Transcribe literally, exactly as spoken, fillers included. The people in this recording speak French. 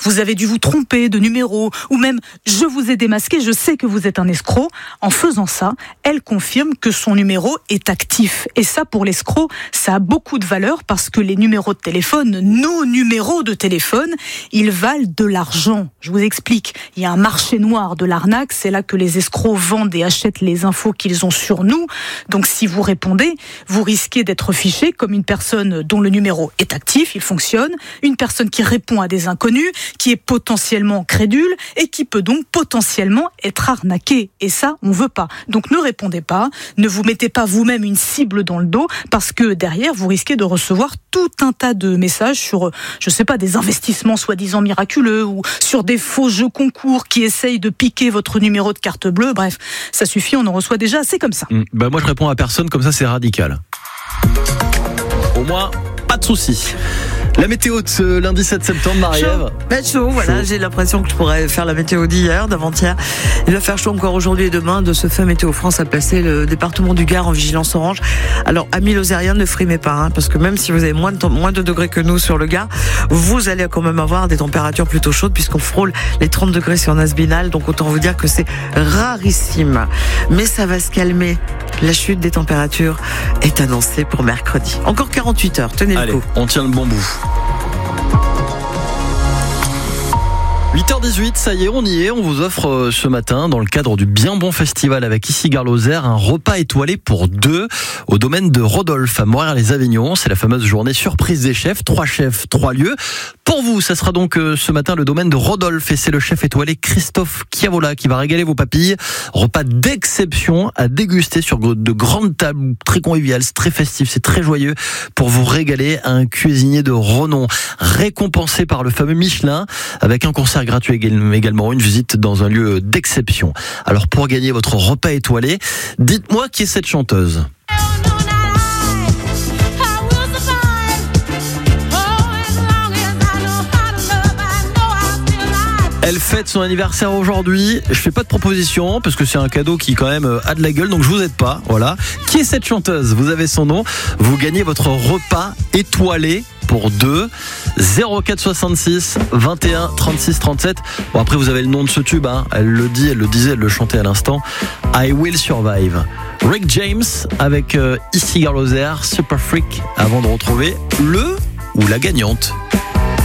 vous avez dû vous tromper de numéro, ou même je vous ai démasqué, je sais que vous êtes un escroc. En faisant ça, elle confirme que son numéro est actif. Et ça, pour l'escroc, ça a beaucoup de valeur parce que les numéros de téléphone, nos numéros de téléphone, ils valent de l'argent. Je vous explique. Il y a un marché noir de l'arnaque. C'est là que les escrocs vendent et achètent les infos qu'ils ont sur nous. Donc, si vous répondez, vous risquez d'être fiché comme une personne dont le numéro est actif, il fonctionne, une personne qui répond à des inconnus, qui est potentiellement crédule et qui peut donc potentiellement être arnaqué. Et ça, on veut pas. Donc, ne répondez pas. Ne vous mettez pas vous-même une cible dans le dos parce que derrière, vous risquez de recevoir tout un tas de messages sur, je sais pas, des investissements soi-disant miraculeux ou sur des faux jeux concours qui essayent de piquer votre numéro de carte bleue. Bref, ça suffit, on en reçoit déjà assez comme ça. Mmh. Bah moi, je réponds à personne, comme ça, c'est radical. Au moins, pas de soucis. La météo de ce lundi sept septembre, Marie-Ève. Ben chaud, voilà, chaud. J'ai l'impression que je pourrais faire la météo d'hier, d'avant-hier. Il va faire chaud encore aujourd'hui et demain. De ce fait, Météo France a placé le département du Gard en vigilance orange. Alors, amis lozériens, ne frimez pas, hein, parce que même si vous avez moins de, moins de degrés que nous sur le Gard, vous allez quand même avoir des températures plutôt chaudes puisqu'on frôle les trente degrés sur Nasbinal. Donc, autant vous dire que c'est rarissime. Mais ça va se calmer. La chute des températures est annoncée pour mercredi. Encore quarante-huit heures, tenez Allez, le coup. On tient le bon bout. huit heures dix-huit, ça y est, on y est. On vous offre ce matin, dans le cadre du Bien Bon Festival avec Ici Gare Lozère, un repas étoilé pour deux au domaine de Rodolphe à Montréal-les-Avignon. C'est la fameuse journée surprise des chefs. Trois chefs, trois lieux. Pour vous, ça sera donc ce matin le domaine de Rodolphe et c'est le chef étoilé Christophe Chiavola qui va régaler vos papilles. Repas d'exception à déguster sur de grandes tables, très conviviales, c'est très festif, c'est très joyeux pour vous régaler. Un cuisinier de renom récompensé par le fameux Michelin avec un concert gratuit également, une visite dans un lieu d'exception. Alors pour gagner votre repas étoilé, dites-moi qui est cette chanteuse. Elle fête son anniversaire aujourd'hui. Je fais pas de proposition parce que c'est un cadeau qui quand même a de la gueule, donc je vous aide pas. Voilà. Qui est cette chanteuse ? Vous avez son nom. Vous gagnez votre repas étoilé pour deux. zéro quatre soixante-six vingt et un trente-six trente-sept. Bon, après vous avez le nom de ce tube, hein. Elle le dit, elle le disait, elle le chantait à l'instant. I Will Survive. Rick James avec euh, Ici Gare Lozère, Super Freak, avant de retrouver le ou la gagnante.